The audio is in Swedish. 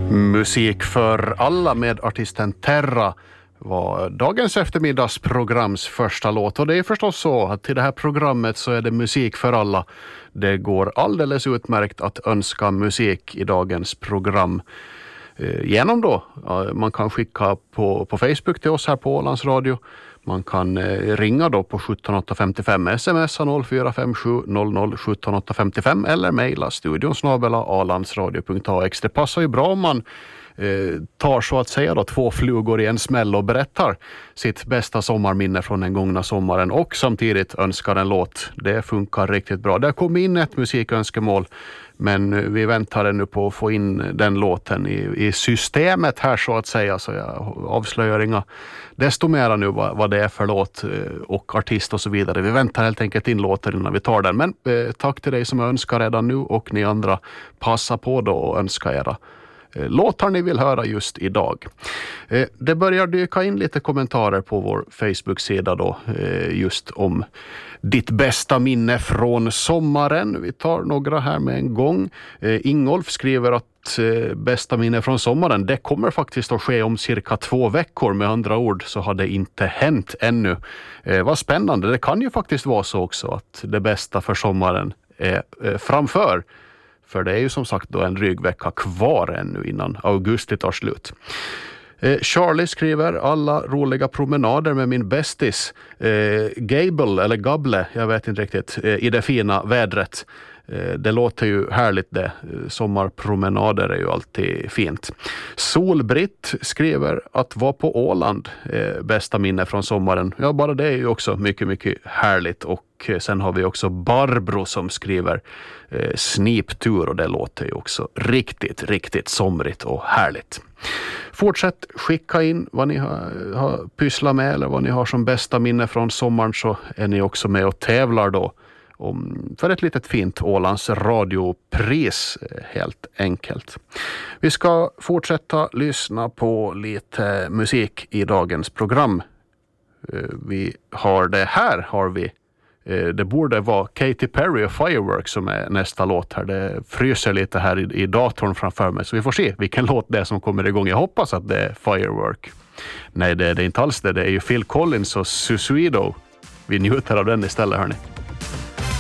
Musik för alla med artisten Terra var dagens eftermiddagsprograms första låt. Och det är förstås så att till det här programmet så är det musik för alla. Det går alldeles utmärkt att önska musik i dagens program. Genom då, man kan skicka på Facebook till oss här på Ålands Radio. Man kan ringa då på 17855, smsa 0457 00 17855 eller mejla studion@alandsradio.ax. Det passar ju bra om man tar så att säga då 2 flugor i en smäll och berättar sitt bästa sommarminne från den gångna sommaren och samtidigt önskar en låt. Det funkar riktigt bra. Det kom in ett musikönskemål, men vi väntar ännu på att få in den låten i systemet här så att säga, så jag avslöjar inga desto mera nu vad det är för låt och artist och så vidare. Vi väntar helt enkelt in låten innan vi tar den, men tack till dig som önskar redan nu och ni andra, passa på då och önska era låtar ni vill höra just idag. Det börjar dyka in lite kommentarer på vår Facebook-sida då just om ditt bästa minne från sommaren. Vi tar några här med en gång. Ingolf skriver att bästa minne från sommaren, det kommer faktiskt att ske om cirka 2 veckor. Med andra ord så har det inte hänt ännu. Vad spännande, det kan ju faktiskt vara så också att det bästa för sommaren är framför. För det är ju som sagt då en dryg vecka kvar ännu innan augusti tar slut. Charlie skriver alla roliga promenader med min bästis Gable eller Gable, jag vet inte riktigt, i det fina vädret. Det låter ju härligt det. Sommarpromenader är ju alltid fint. Solbritt skriver att vara på Åland bästa minne från sommaren. Ja, bara det är ju också mycket, mycket härligt. Och sen har vi också Barbro som skriver sniptur och det låter ju också riktigt, riktigt somrigt och härligt. Fortsätt skicka in vad ni har pysslat med eller vad ni har som bästa minne från sommaren, så är ni också med och tävlar då för ett litet fint Ålands radiopris helt enkelt. Vi ska fortsätta lyssna på lite musik i dagens program. Vi har det här, har vi. Det borde vara Katy Perry och Firework som är nästa låt här. Det fryser lite här i datorn framför mig, så vi får se vilken låt det är som kommer igång. Jag hoppas att det är Firework. Nej, det är inte alls det. Det är ju Phil Collins och Susuido. Vi njuter av den istället, hörni.